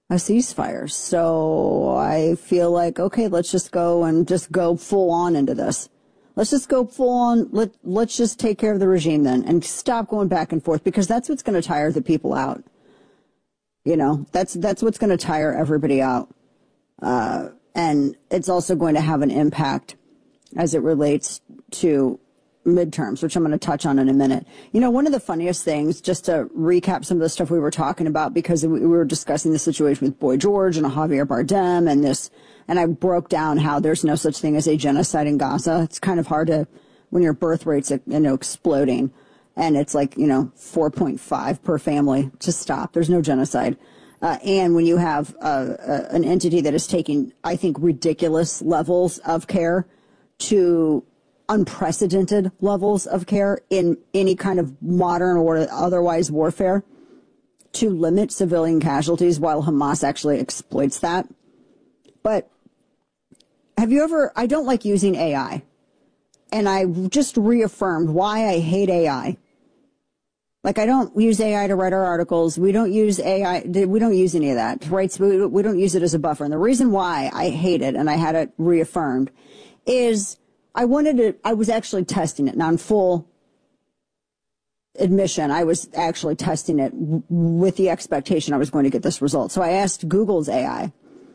a ceasefire. So I feel like, okay, let's just go full on into this. Let's just go full on. Let's just take care of the regime then and stop going back and forth, because that's what's going to tire the people out. You know, that's what's going to tire everybody out. And it's also going to have an impact as it relates to midterms, which I'm going to touch on in a minute. You know, one of the funniest things, just to recap some of the stuff we were talking about, because we were discussing the situation with Boy George and Javier Bardem and this, and I broke down how there's no such thing as a genocide in Gaza. It's kind of hard to, when your birth rate's, exploding, and it's like, 4.5 per family, to stop. There's no genocide. And when you have an entity that is taking, I think, ridiculous levels of care to unprecedented levels of care in any kind of modern or otherwise warfare to limit civilian casualties, while Hamas actually exploits that. But have you ever, I don't like using AI, and I just reaffirmed why I hate AI. Like, I don't use AI to write our articles. We don't use AI. We don't use any of that, right? So we don't use it as a buffer. And the reason why I hate it, and I had it reaffirmed, is I was actually testing it. Now, in full admission, I was actually testing it with the expectation I was going to get this result. So I asked Google's AI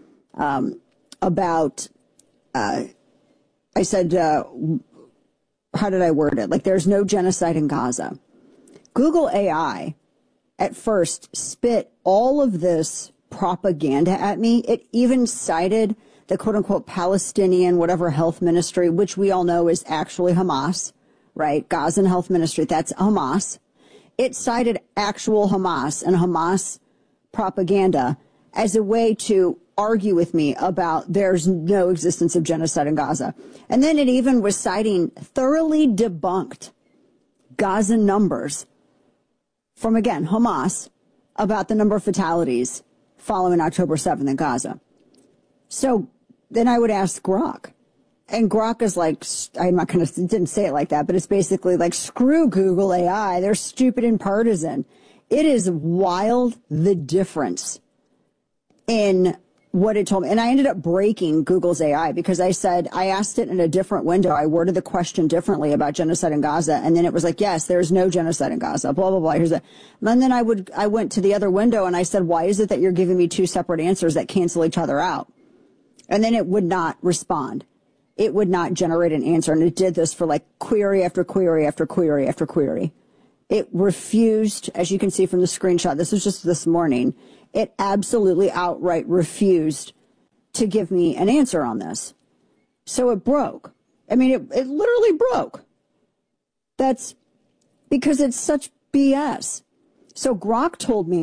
about, I said, how did I word it? Like, there's no genocide in Gaza. Google AI at first spit all of this propaganda at me. It even cited the quote-unquote Palestinian whatever health ministry, which we all know is actually Hamas, right? Gazan Health Ministry, that's Hamas. It cited actual Hamas and Hamas propaganda as a way to argue with me about there's no existence of genocide in Gaza. And then it even was citing thoroughly debunked Gazan numbers from, again, Hamas about the number of fatalities following October 7th in Gaza. So then I would ask Grok. And Grok is like, I'm not going to, didn't say it like that, but it's basically like, screw Google AI. They're stupid and partisan. It is wild, the difference in what it told me. And I ended up breaking Google's AI because I asked it in a different window. I worded the question differently about genocide in Gaza. And then it was like, yes, there's no genocide in Gaza, blah, blah, blah. Here's that. And then I went to the other window and I said, why is it that you're giving me two separate answers that cancel each other out? And then it would not respond. It would not generate an answer. And it did this for like query after query after query after query. It refused, as you can see from the screenshot, this was just this morning, it absolutely outright refused to give me an answer on this. So it broke. I mean, it literally broke. That's because it's such BS. So Grok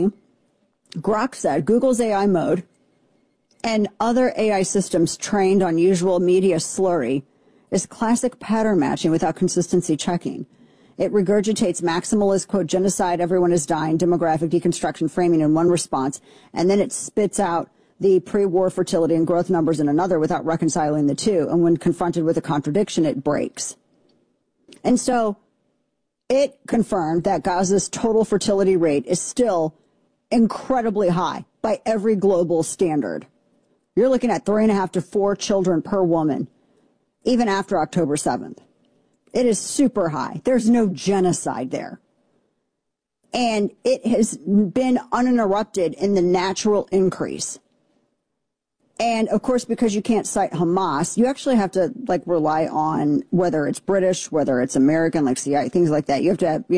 said Google's AI mode and other AI systems trained on usual media slurry is classic pattern matching without consistency checking. It regurgitates maximalist, quote, genocide, everyone is dying, demographic deconstruction framing in one response, and then it spits out the pre-war fertility and growth numbers in another without reconciling the two. And when confronted with a contradiction, it breaks. And so it confirmed that Gaza's total fertility rate is still incredibly high by every global standard. You're looking at 3.5 to 4 children per woman, even after October 7th. It is super high. There's no genocide there. And it has been uninterrupted in the natural increase. And, of course, because you can't cite Hamas, you actually have to, like, rely on whether it's British, whether it's American, like CIA, things like that. You have to,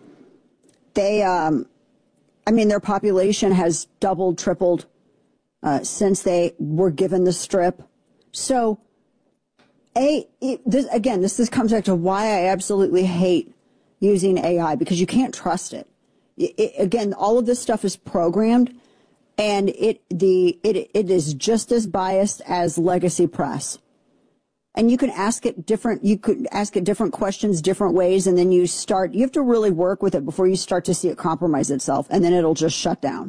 their population has doubled, tripled since they were given the strip. So, this comes back to why I absolutely hate using AI, because you can't trust it. Again, all of this stuff is programmed, and it is just as biased as legacy press. And you could ask it different questions, different ways, and then you have to really work with it before you start to see it compromise itself, and then it'll just shut down.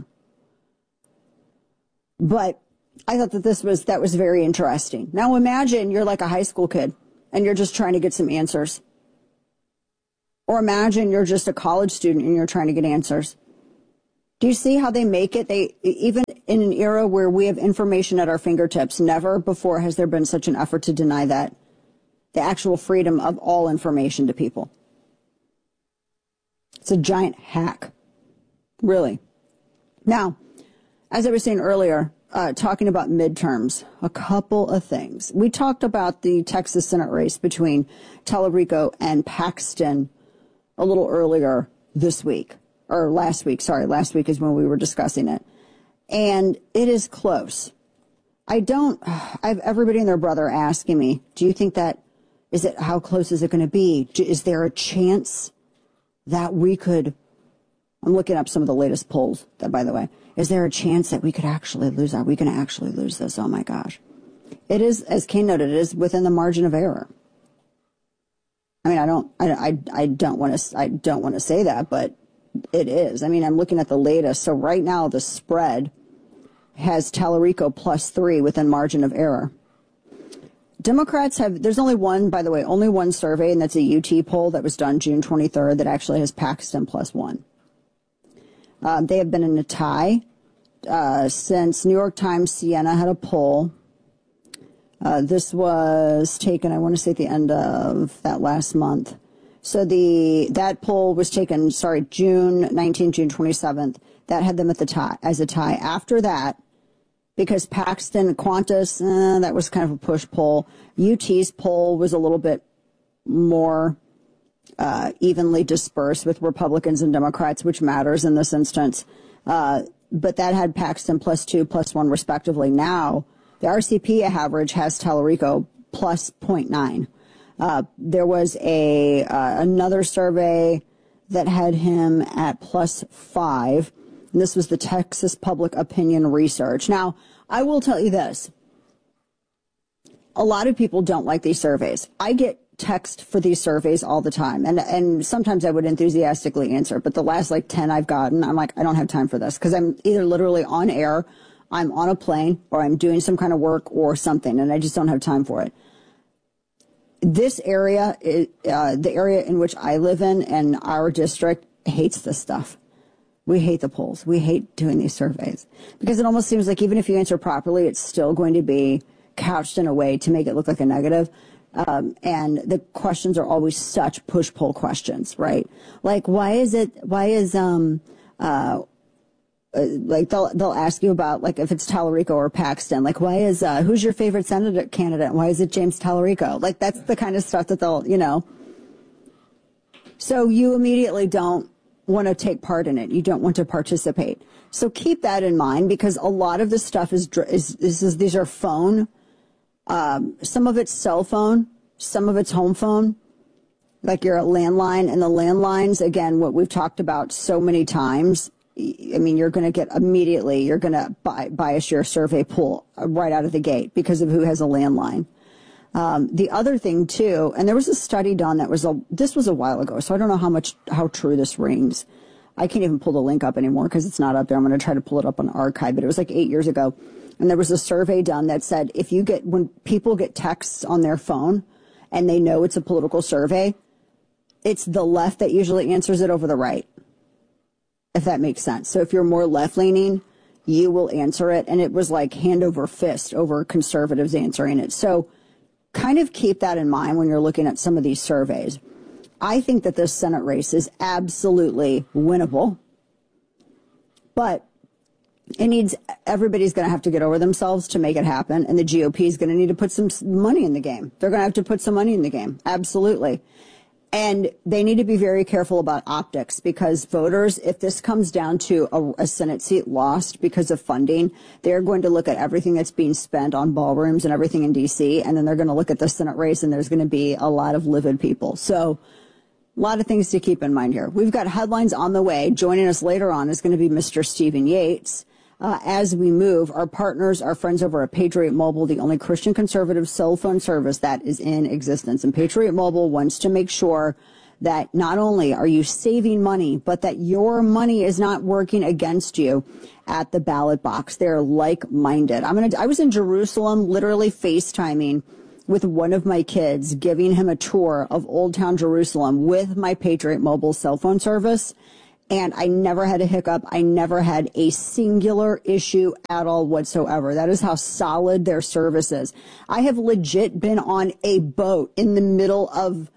But I thought that was very interesting. Now imagine you're like a high school kid and you're just trying to get some answers. Or imagine you're just a college student and you're trying to get answers. Do you see how they make it? in an era where we have information at our fingertips. Never before has there been such an effort to deny that, the actual freedom of all information to people. It's a giant hack, really. Now, as I was saying earlier, talking about midterms, a couple of things. We talked about the Texas Senate race between Tallarico and Paxton a little earlier this week, or last week. Sorry, last week is when we were discussing it. And it is close. I have everybody and their brother asking me, do you think that, how close is it going to be? Is there a chance that we could, I'm looking up some of the latest polls, that, by the way, is there a chance that we could actually lose that? We can actually lose this. Oh my gosh. It is, as Kane noted, it is within the margin of error. I mean, I don't want to say that, but it is. I mean, I'm looking at the latest. So right now the spread has Tallarico +3 within margin of error. Democrats there's only one, by the way, only one survey, and that's a UT poll that was done June 23rd that actually has Paxton +1. They have been in a tie since New York Times Siena had a poll. This was taken, I want to say, at the end of that last month. So that poll was taken, June 19th, June 27th. That had them at the tie, as a tie. After that, because Paxton, Qantas, that was kind of a push poll. UT's poll was a little bit more evenly dispersed with Republicans and Democrats, which matters in this instance. But that had Paxton +2, +1 respectively. Now, the RCP average has Tallarico +0.9. There was another survey that had him at +5. And this was the Texas Public Opinion Research. Now, I will tell you this. A lot of people don't like these surveys. I get text for these surveys all the time. And sometimes I would enthusiastically answer. But the last 10 I've gotten, I'm like, I don't have time for this. Because I'm either literally on air, I'm on a plane, or I'm doing some kind of work or something. And I just don't have time for it. This area, the area in which I live in and our district, hates this stuff. We hate the polls. We hate doing these surveys because it almost seems like even if you answer properly, it's still going to be couched in a way to make it look like a negative. And the questions are always such push-pull questions, right? Like, they'll ask you about, if it's Tallarico or Paxton, who's your favorite Senate candidate? Why is it James Tallarico? That's the kind of stuff that they'll, So you immediately don't want to take part in it. You don't want to participate. So keep that in mind because a lot of this stuff these are phone. Some of it's cell phone, some of it's home phone, like your landline, and the landlines, again, what we've talked about so many times. I mean, you're going to bias your survey pool right out of the gate because of who has a landline. The other thing too, and there was a study done this was a while ago, so I don't know how true this rings. I can't even pull the link up anymore because it's not up there. I'm going to try to pull it up on archive, but it was 8 years ago. And there was a survey done that said when people get texts on their phone and they know it's a political survey, it's the left that usually answers it over the right, if that makes sense. So if you're more left-leaning, you will answer it. And it was hand over fist over conservatives answering it. So kind of keep that in mind when you're looking at some of these surveys. I think that this Senate race is absolutely winnable, but everybody's going to have to get over themselves to make it happen, and the GOP is going to need to put some money in the game. They're going to have to put some money in the game, absolutely. And they need to be very careful about optics because voters, if this comes down to a Senate seat lost because of funding, they're going to look at everything that's being spent on ballrooms and everything in D.C., and then they're going to look at the Senate race, and there's going to be a lot of livid people. So a lot of things to keep in mind here. We've got headlines on the way. Joining us later on is going to be Mr. Stephen Yates. As we move, our partners, our friends over at Patriot Mobile, the only Christian conservative cell phone service that is in existence. And Patriot Mobile wants to make sure that not only are you saving money, but that your money is not working against you at the ballot box. They're like-minded. I was in Jerusalem, literally FaceTiming with one of my kids, giving him a tour of Old Town Jerusalem with my Patriot Mobile cell phone service. And I never had a hiccup. I never had a singular issue at all whatsoever. That is how solid their service is. I have legit been on a boat in the middle of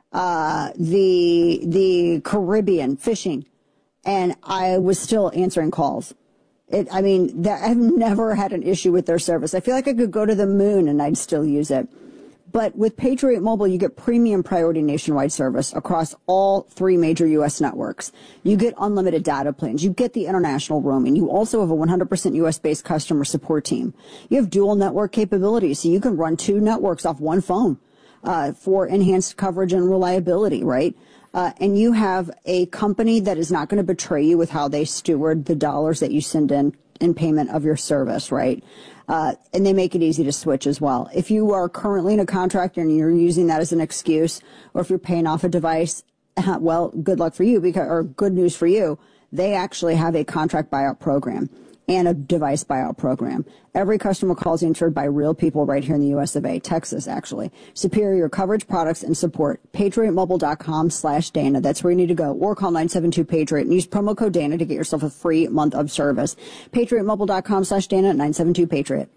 the Caribbean fishing, and I was still answering calls. I've never had an issue with their service. I feel like I could go to the moon and I'd still use it. But with Patriot Mobile, you get premium priority nationwide service across all 3 major U.S. networks. You get unlimited data plans. You get the international roaming. You also have a 100% U.S.-based customer support team. You have dual network capabilities, so you can run 2 networks off one phone for enhanced coverage and reliability, right? And you have a company that is not going to betray you with how they steward the dollars that you send in payment of your service, right? And they make it easy to switch as well. If you are currently in a contract and you're using that as an excuse, or if you're paying off a device, well, good luck for you, or good news for you. They actually have a contract buyout program and a device buyout program. Every customer call is answered by real people right here in the U.S. of A., Texas, actually. Superior coverage, products, and support. PatriotMobile.com/Dana. That's where you need to go. Or call 972-PATRIOT and use promo code Dana to get yourself a free month of service. PatriotMobile.com/Dana at 972-PATRIOT.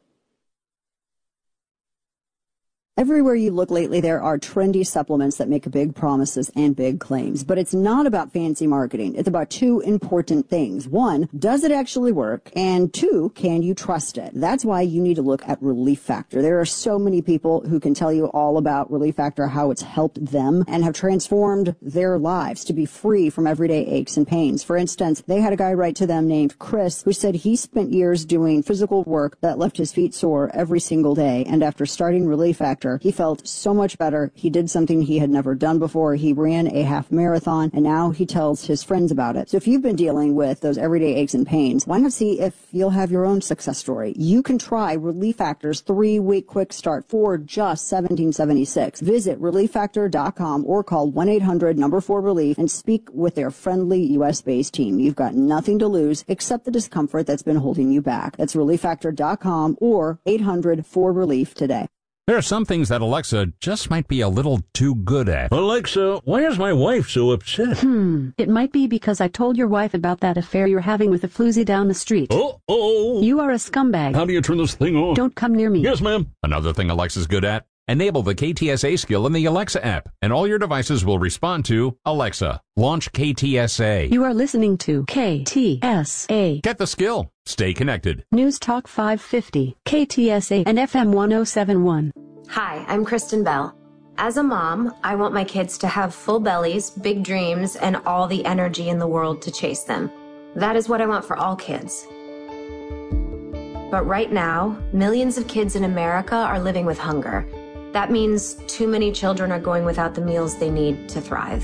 Everywhere you look lately, there are trendy supplements that make big promises and big claims. But it's not about fancy marketing. It's about 2 important things. 1, does it actually work? And 2, can you trust it? That's why you need to look at Relief Factor. There are so many people who can tell you all about Relief Factor, how it's helped them and have transformed their lives to be free from everyday aches and pains. For instance, they had a guy write to them named Chris who said he spent years doing physical work that left his feet sore every single day. And after starting Relief Factor, he felt so much better. He did something he had never done before. He ran a half marathon, and now he tells his friends about it. So if you've been dealing with those everyday aches and pains, why not see if you'll have your own success story? You can try Relief Factor's 3-week quick start for just $17.76. Visit ReliefFactor.com or call 1-800-4RELIEF and speak with their friendly U.S.-based team. You've got nothing to lose except the discomfort that's been holding you back. That's ReliefFactor.com or 800-4RELIEF today. There are some things that Alexa just might be a little too good at. Alexa, why is my wife so upset? It might be because I told your wife about that affair you're having with a floozy down the street. Uh-oh. You are a scumbag. How do you turn this thing on? Don't come near me. Yes, ma'am. Another thing Alexa's good at? Enable the KTSA skill in the Alexa app, and all your devices will respond to Alexa. Launch KTSA. You are listening to KTSA. Get the skill. Stay connected. News Talk 550, KTSA, and FM 1071. Hi, I'm Kristen Bell. As a mom, I want my kids to have full bellies, big dreams, and all the energy in the world to chase them. That is what I want for all kids. But right now, millions of kids in America are living with hunger. That means too many children are going without the meals they need to thrive.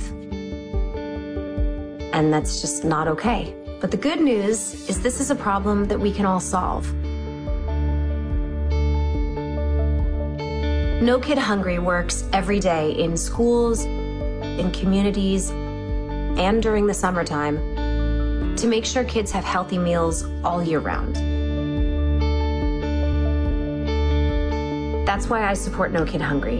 And that's just not okay. But the good news is this is a problem that we can all solve. No Kid Hungry works every day in schools, in communities, and during the summertime to make sure kids have healthy meals all year round. That's why I support No Kid Hungry.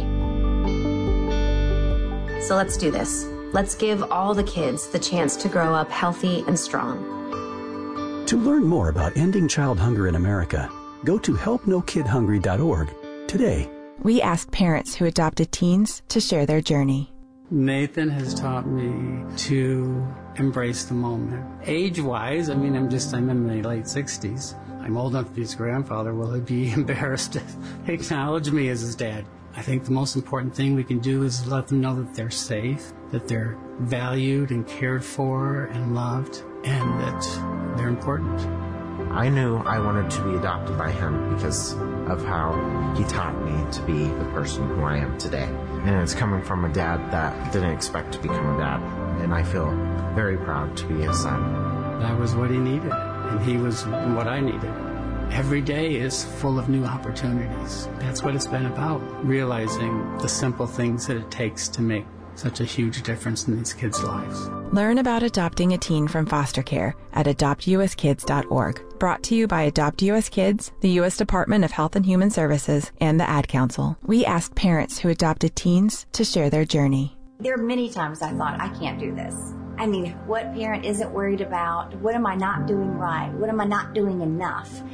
So let's do this. Let's give all the kids the chance to grow up healthy and strong. To learn more about ending child hunger in America, go to helpnokidhungry.org today. We asked parents who adopted teens to share their journey. Nathan has taught me to embrace the moment. Age-wise, I'm in my late 60s. I'm old enough to be his grandfather. Will he be embarrassed to acknowledge me as his dad? I think the most important thing we can do is let them know that they're safe, that they're valued and cared for and loved, and that they're important. I knew I wanted to be adopted by him because of how he taught me to be the person who I am today. And it's coming from a dad that didn't expect to become a dad. And I feel very proud to be his son. That was what he needed, and he was what I needed. Every day is full of new opportunities. That's what it's been about, realizing the simple things that it takes to make such a huge difference in these kids' lives. Learn about adopting a teen from foster care at adoptuskids.org. Brought to you by Adopt U.S. Kids, the U.S. Department of Health and Human Services, and the Ad Council. We asked parents who adopted teens to share their journey. There are many times I thought, I can't do this. I mean, what parent isn't worried about, what am I not doing right? What am I not doing enough?